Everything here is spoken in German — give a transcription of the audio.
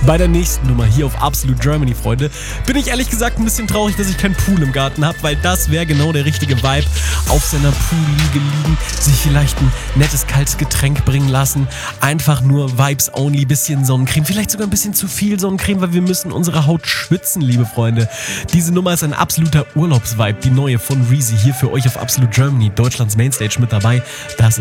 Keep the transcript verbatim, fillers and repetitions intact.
Bei der nächsten Nummer hier auf Absolute Germany, Freunde, bin ich ehrlich gesagt ein bisschen traurig, dass ich keinen Pool im Garten habe, weil das wäre genau der richtige Vibe. Auf seiner Poolliege liegen, sich vielleicht ein nettes kaltes Getränk bringen lassen, einfach nur Vibes only, bisschen Sonnencreme, vielleicht sogar ein bisschen zu viel Sonnencreme, weil wir müssen unsere Haut schützen, liebe Freunde. Diese Nummer ist ein absoluter Urlaubsvibe, die neue von Reezy hier für euch auf Absolute Germany, Deutschlands Mainstage mit dabei. Das